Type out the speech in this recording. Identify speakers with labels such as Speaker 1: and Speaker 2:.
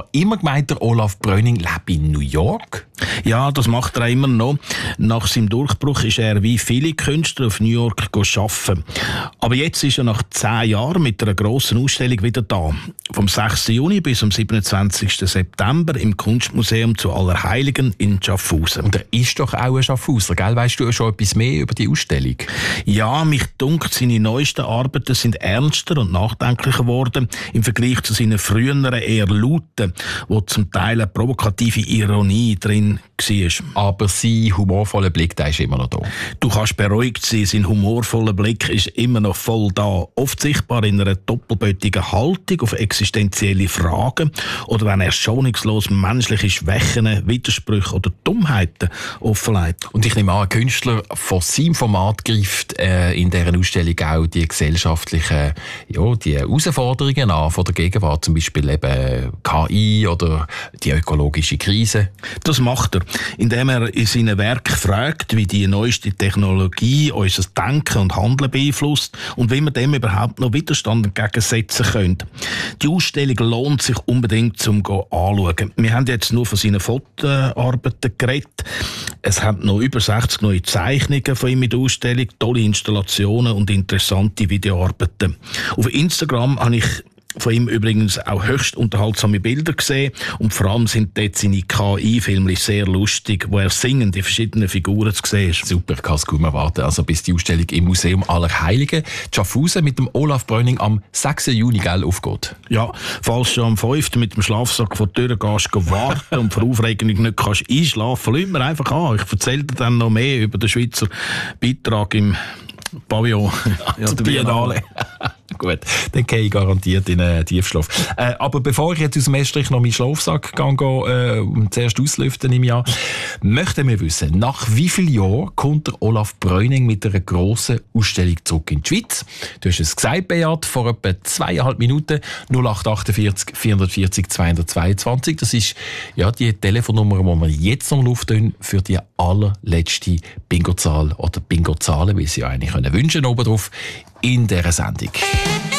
Speaker 1: immer gemeint, der Olaf Bröning lebe in New York.
Speaker 2: Ja, das macht er immer noch. Nach seinem Durchbruch ist er wie viele Künstler auf New York arbeiten. Aber jetzt ist er nach 10 Jahren mit einer grossen Ausstellung wieder da. Vom 6. Juni bis zum 27. September im Kunstmuseum zu Allerheiligen in Schaffhausen.
Speaker 1: Und er ist doch auch ein Schaffhauser, gell? Weißt du schon etwas mehr über die Ausstellung?
Speaker 2: Ja, mich dunkt, seine neuesten Arbeiten sind ernster und nachdenklicher geworden im Vergleich zu seinen früheren eher lauten, wo zum Teil eine provokative Ironie drin war.
Speaker 1: Aber sein humorvoller Blick, der ist immer noch da.
Speaker 2: Du kannst beruhigt sein, sein humorvoller Blick ist immer noch voll da. Oft sichtbar in einer doppelbötigen Haltung auf existenzielle Fragen oder wenn er schonungslos menschliche Schwächen, Widersprüche oder Dummheiten offenlegt.
Speaker 1: Und ich nehme an, ein Künstler von seinem Format greift in dieser Ausstellung auch die gesellschaftlichen die Herausforderungen an von der Gegenwart, zum Beispiel eben KI oder die ökologische Krise.
Speaker 2: Das macht er, indem er in seinen Werken fragt, wie die neueste Technologie unser Denken und Handeln beeinflusst und wie wir dem überhaupt noch Widerstand entgegensetzen können. Die Ausstellung lohnt sich unbedingt zum Anschauen. Wir haben jetzt nur von seinen Fotoarbeiten geredet. Es hat noch über 60 neue Zeichnungen von ihm in der Ausstellung, tolle Installationen und interessante Videoarbeiten. Auf Instagram habe ich von ihm übrigens auch höchst unterhaltsame Bilder gesehen und vor allem sind dort seine KI-Filme sehr lustig, wo er singend die verschiedenen Figuren zu sehen ist.
Speaker 1: Super, ich kann es kaum erwarten. Also bis die Ausstellung im Museum Allerheiligen Schaffhausen mit dem Olaf Bröning am 6. Juni aufgeht.
Speaker 2: Ja, falls du am 5. mit dem Schlafsack vor der Tür gehst, warten und vor Aufregung nicht kannst einschlafen, lass mir einfach an. Ich erzähle dir dann noch mehr über den Schweizer Beitrag im Pavillon.
Speaker 1: Ja, der Biennale. Gut, dann gehe ich garantiert in einen Tiefschlaf. Aber bevor ich jetzt aus dem Estrich noch meinen Schlafsack gehe, zuerst auslüften im Jahr, möchten wir wissen, nach wie vielen Jahren kommt der Olaf Bröning mit einer grossen Ausstellung zurück in die Schweiz? Du hast es gesagt, Beat, vor etwa 2,5 Minuten, 0848 440 222. Das ist die Telefonnummer, die wir jetzt noch auftun für die allerletzte Bingo-Zahl oder Bingo-Zahlen, wie sie eigentlich wünschen können, oben drauf in dieser Sendung.